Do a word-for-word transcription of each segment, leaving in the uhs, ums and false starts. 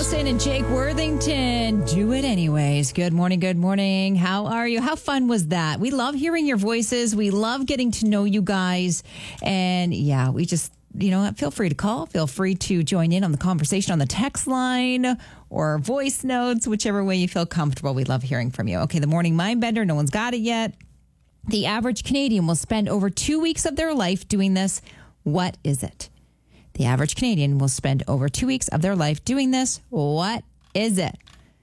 Allison and Jake Worthington. Do it anyways. Good morning. Good morning. How are you? How fun was that? We love hearing your voices. We love getting to know you guys. And yeah, we just, you know, feel free to call. Feel free to join in on the conversation on the text line or voice notes, whichever way you feel comfortable. We love hearing from you. Okay, the morning mind bender. No one's got it yet. The average Canadian will spend over two weeks of their life doing this. What is it? The average Canadian will spend over two weeks of their life doing this. What is it?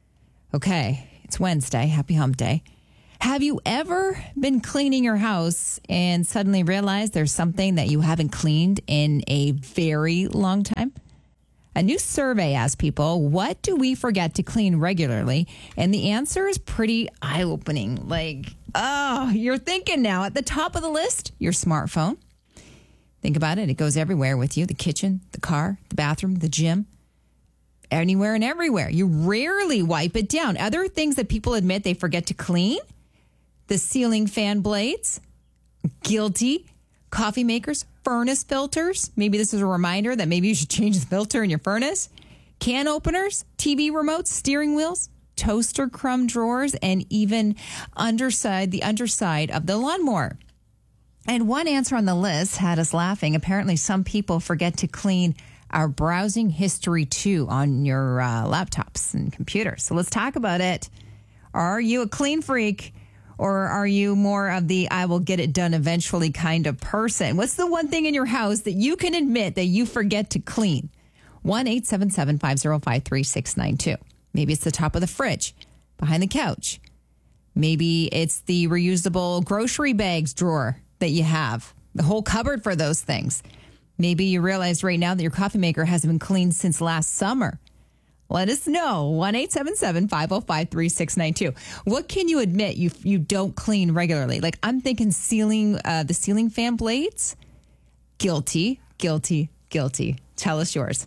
Okay, it's Wednesday. Happy hump day. Have you ever been cleaning your house and suddenly realized there's something that you haven't cleaned in a very long time? A new survey asked people, what do we forget to clean regularly? And the answer is pretty eye-opening. Like, oh, you're thinking now at the top of the list, your smartphone. Think about it. It goes everywhere with you. The kitchen, the car, the bathroom, the gym, anywhere and everywhere. You rarely wipe it down. Other things that people admit they forget to clean, the ceiling fan blades, guilty, coffee makers, furnace filters. Maybe this is a reminder that maybe you should change the filter in your furnace. Can openers, T V remotes, steering wheels, toaster crumb drawers, and even underside, the underside of the lawnmower. And one answer on the list had us laughing. Apparently, some people forget to clean our browsing history, too, on your uh, laptops and computers. So let's talk about it. Are you a clean freak, or are you more of the I will get it done eventually kind of person? What's the one thing in your house that you can admit that you forget to clean? one eight seven seven, five zero five, three six nine two. Maybe it's the top of the fridge, behind the couch. Maybe it's the reusable grocery bags drawer that you have, the whole cupboard for those things. Maybe you realize right now that your coffee maker hasn't been cleaned since last summer. Let us know. one eight seven seven, five zero five, three six nine two. What can you admit you you don't clean regularly? Like, I'm thinking ceiling, uh, the ceiling fan blades. Guilty, guilty, guilty. Tell us yours.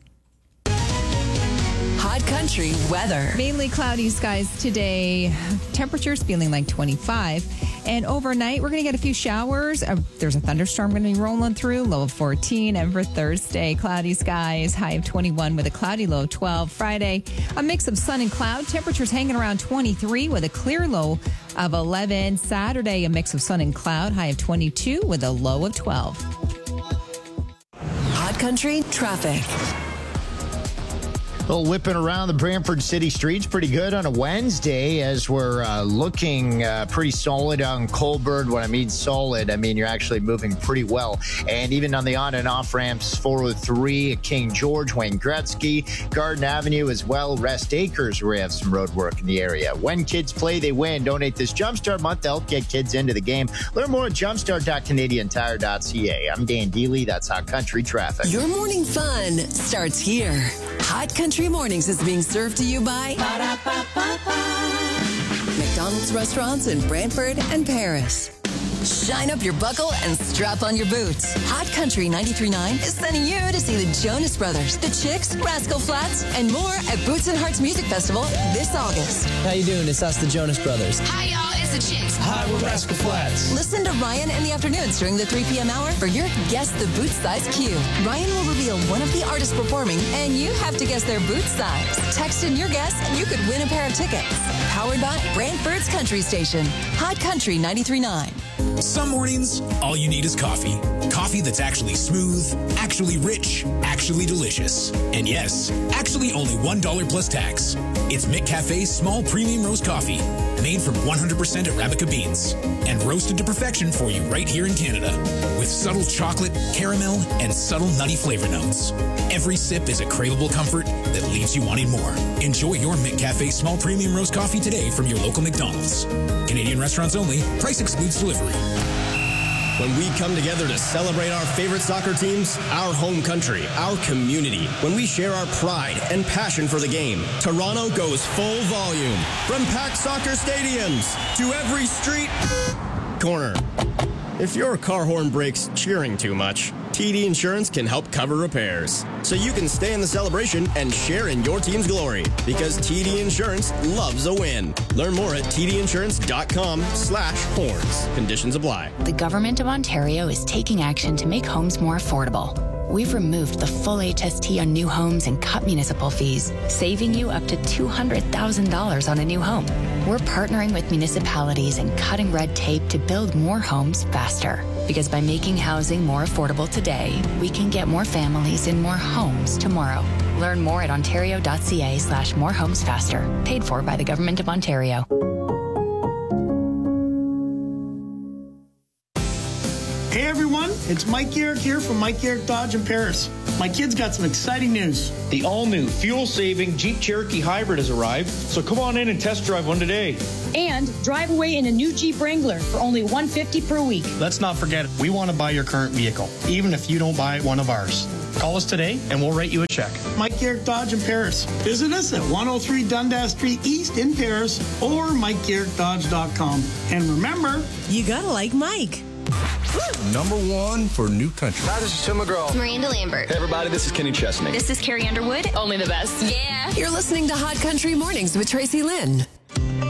Hot country weather. Mainly cloudy skies today. Temperatures feeling like twenty-five. And overnight, we're going to get a few showers. Uh, there's a thunderstorm going to be rolling through. Low of fourteen. And for Thursday, cloudy skies. High of twenty-one with a cloudy low of twelve. Friday, a mix of sun and cloud. Temperatures hanging around twenty-three with a clear low of eleven. Saturday, a mix of sun and cloud. High of twenty-two with a low of twelve. Hot country traffic. A little whipping around the Brantford City streets pretty good on a Wednesday as we're uh, looking uh, pretty solid on Colbert. When I mean solid, I mean you're actually moving pretty well. And even on the on and off ramps, four oh three, King George, Wayne Gretzky, Garden Avenue as well, Rest Acres, where we have some road work in the area. When kids play, they win. Donate this Jumpstart month to help get kids into the game. Learn more at jumpstart dot canadian tire dot c a. I'm Dan Deely. That's Hot Country Traffic. Your morning fun starts here. Hot Country Mornings is being served to you by McDonald's restaurants in Brantford and Paris. Shine up your buckle and strap on your boots. Hot Country ninety-three point nine is sending you to see the Jonas Brothers, the Chicks, Rascal Flatts, and more at Boots and Hearts Music Festival this August. How you doing? It's us, the Jonas Brothers. Hi, y'all. It's the Chicks. Hi, we're Rascal Flatts. Listen to Ryan in the afternoons during the three p.m. hour for your Guess the Boot Size cue. Ryan will reveal one of the artists performing, and you have to guess their boot size. Text in your guess, and you could win a pair of tickets. Powered by Brantford's Country Station. Hot Country ninety-three point nine. Some mornings, all you need is coffee. Coffee that's actually smooth, actually rich, actually delicious. And yes, actually only one dollar plus tax. It's McCafe's small premium roast coffee, made from one hundred percent Arabica beans and roasted to perfection for you right here in Canada with subtle chocolate, caramel, and subtle nutty flavor notes. Every sip is a craveable comfort that leaves you wanting more. Enjoy your McCafe small premium roast coffee today from your local McDonald's. Canadian restaurants only. Price excludes delivery. When we come together to celebrate our favorite soccer teams, our home country, our community, when we share our pride and passion for the game, Toronto goes full volume. From packed soccer stadiums to every street corner. If your car horn breaks cheering too much, T D Insurance can help cover repairs. So you can stay in the celebration and share in your team's glory. Because T D Insurance loves a win. Learn more at tdinsurance.com slash horns. Conditions apply. The Government of Ontario is taking action to make homes more affordable. we've removed the full H S T on new homes and cut municipal fees, saving you up to two hundred thousand dollars on a new home. We're partnering with municipalities and cutting red tape to build more homes faster. Because by making housing more affordable today, we can get more families in more homes tomorrow. Learn more at ontario.ca slash more homes faster. Paid for by the Government of Ontario. Hey everyone, it's Mike Garrick here from Mike Garrick Dodge in Paris. My kids got some exciting news. The all-new, fuel-saving Jeep Cherokee Hybrid has arrived, so come on in and test drive one today. And drive away in a new Jeep Wrangler for only one hundred fifty dollars per week. Let's not forget, we want to buy your current vehicle, even if you don't buy one of ours. Call us today and we'll write you a check. Mike Garrick Dodge in Paris. Visit us at one oh three Dundas Street East in Paris or mike garrick dodge dot com. And remember, you gotta like Mike. Number one for New Country. Hi, this is Tim McGraw. Miranda Lambert. Hey, everybody, this is Kenny Chesney. This is Carrie Underwood. Only the best. Yeah. You're listening to Hot Country Mornings with Tracy Lynn.